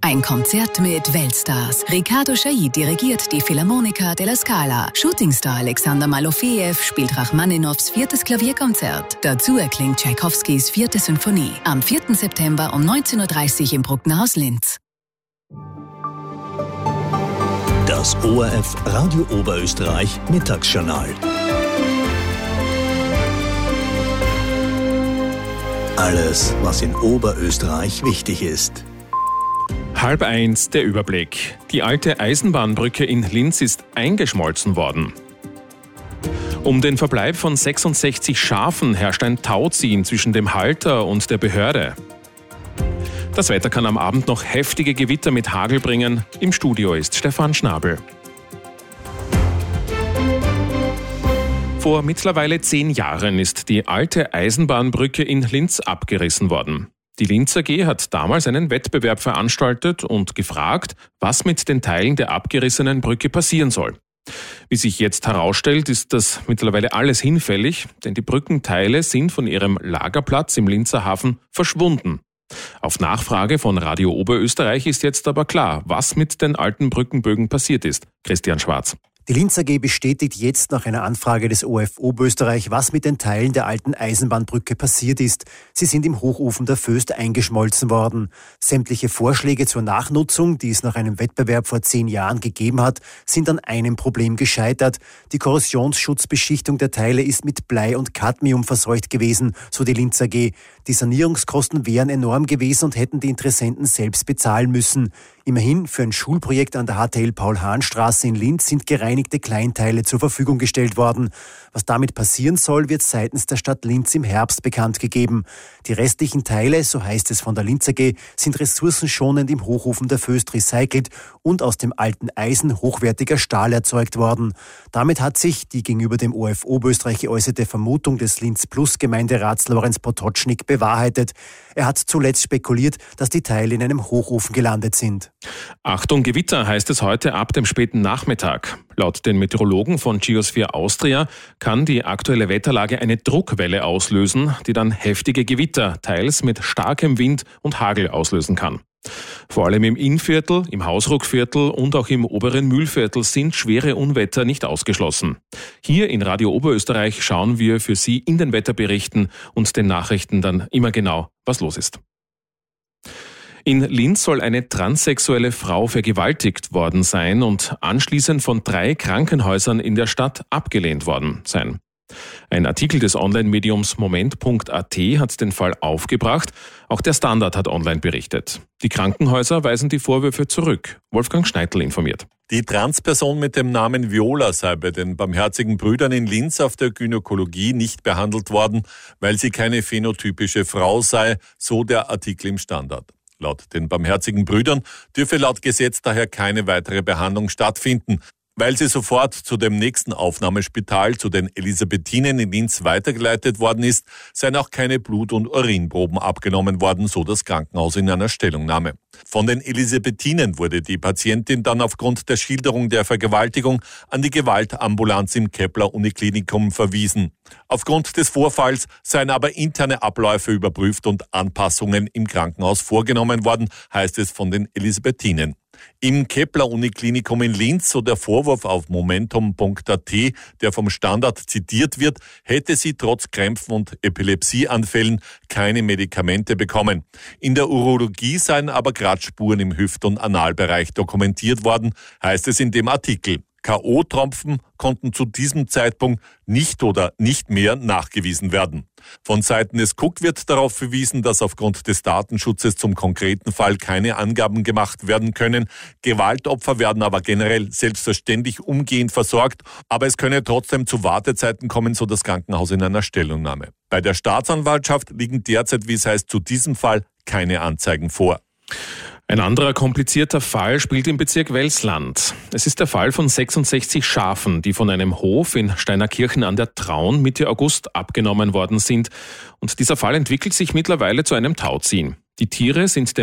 Ein Konzert mit Weltstars. Riccardo Chailly dirigiert die Philharmonica della Scala. Shootingstar Alexander Malofejew spielt Rachmaninows 4. Klavierkonzert. Dazu erklingt Tschaikowskis 4. Sinfonie. Am 4. September um 19.30 Uhr im Brucknerhaus Linz. Das ORF Radio Oberösterreich Mittagsjournal. Alles, was in Oberösterreich wichtig ist. 12:30 der Überblick. Die alte Eisenbahnbrücke in Linz ist eingeschmolzen worden. Um den Verbleib von 66 Schafen herrscht ein Tauziehen zwischen dem Halter und der Behörde. Das Wetter kann am Abend noch heftige Gewitter mit Hagel bringen. Im Studio ist Stefan Schnabel. Vor mittlerweile 10 Jahren ist die alte Eisenbahnbrücke in Linz abgerissen worden. Die Linz AG hat damals einen Wettbewerb veranstaltet und gefragt, was mit den Teilen der abgerissenen Brücke passieren soll. Wie sich jetzt herausstellt, ist das mittlerweile alles hinfällig, denn die Brückenteile sind von ihrem Lagerplatz im Linzer Hafen verschwunden. Auf Nachfrage von Radio Oberösterreich ist jetzt aber klar, was mit den alten Brückenbögen passiert ist. Christian Schwarz. Die Linz AG bestätigt jetzt nach einer Anfrage des ORF Oberösterreich, was mit den Teilen der alten Eisenbahnbrücke passiert ist. Sie sind im Hochofen der Voest eingeschmolzen worden. Sämtliche Vorschläge zur Nachnutzung, die es nach einem Wettbewerb vor 10 Jahren gegeben hat, sind an einem Problem gescheitert. Die Korrosionsschutzbeschichtung der Teile ist mit Blei und Cadmium verseucht gewesen, so die Linz AG. Die Sanierungskosten wären enorm gewesen und hätten die Interessenten selbst bezahlen müssen. Immerhin, für ein Schulprojekt an der HTL Paul-Hahn-Straße in Linz sind gereinigte Kleinteile zur Verfügung gestellt worden. Was damit passieren soll, wird seitens der Stadt Linz im Herbst bekannt gegeben. Die restlichen Teile, so heißt es von der Linz AG, sind ressourcenschonend im Hochofen der Voest recycelt und aus dem alten Eisen hochwertiger Stahl erzeugt worden. Damit hat sich die gegenüber dem ORF Oberösterreich geäußerte Vermutung des Linz-Plus-Gemeinderats Lorenz Potocznik bewahrheitet. Er hat zuletzt spekuliert, dass die Teile in einem Hochofen gelandet sind. Achtung Gewitter heißt es heute ab dem späten Nachmittag. Laut den Meteorologen von Geosphere Austria kann die aktuelle Wetterlage eine Druckwelle auslösen, die dann heftige Gewitter, teils mit starkem Wind und Hagel auslösen kann. Vor allem im Innviertel, im Hausruckviertel und auch im oberen Mühlviertel sind schwere Unwetter nicht ausgeschlossen. Hier in Radio Oberösterreich schauen wir für Sie in den Wetterberichten und den Nachrichten dann immer genau, was los ist. In Linz soll eine transsexuelle Frau vergewaltigt worden sein und anschließend von 3 Krankenhäusern in der Stadt abgelehnt worden sein. Ein Artikel des Online-Mediums Moment.at hat den Fall aufgebracht. Auch der Standard hat online berichtet. Die Krankenhäuser weisen die Vorwürfe zurück. Wolfgang Schneidl informiert. Die Transperson mit dem Namen Viola sei bei den Barmherzigen Brüdern in Linz auf der Gynäkologie nicht behandelt worden, weil sie keine phänotypische Frau sei, so der Artikel im Standard. Laut den Barmherzigen Brüdern dürfe laut Gesetz daher keine weitere Behandlung stattfinden. Weil sie sofort zu dem nächsten Aufnahmespital, zu den Elisabethinen in Linz, weitergeleitet worden ist, seien auch keine Blut- und Urinproben abgenommen worden, so das Krankenhaus in einer Stellungnahme. Von den Elisabethinen wurde die Patientin dann aufgrund der Schilderung der Vergewaltigung an die Gewaltambulanz im Kepler-Uniklinikum verwiesen. Aufgrund des Vorfalls seien aber interne Abläufe überprüft und Anpassungen im Krankenhaus vorgenommen worden, heißt es von den Elisabethinen. Im Kepler-Uniklinikum in Linz, so der Vorwurf auf Momentum.at, der vom Standard zitiert wird, hätte sie trotz Krämpfen und Epilepsieanfällen keine Medikamente bekommen. In der Urologie seien aber Kratzspuren im Hüft- und Analbereich dokumentiert worden, heißt es in dem Artikel. K.O.-Tropfen konnten zu diesem Zeitpunkt nicht oder nicht mehr nachgewiesen werden. Von Seiten des KUK wird darauf verwiesen, dass aufgrund des Datenschutzes zum konkreten Fall keine Angaben gemacht werden können. Gewaltopfer werden aber generell selbstverständlich umgehend versorgt, aber es könne trotzdem zu Wartezeiten kommen, so das Krankenhaus in einer Stellungnahme. Bei der Staatsanwaltschaft liegen derzeit, wie es heißt, zu diesem Fall keine Anzeigen vor. Ein anderer komplizierter Fall spielt im Bezirk Welsland. Es ist der Fall von 66 Schafen, die von einem Hof in Steinerkirchen an der Traun Mitte August abgenommen worden sind. Und dieser Fall entwickelt sich mittlerweile zu einem Tauziehen. Die Tiere sind dem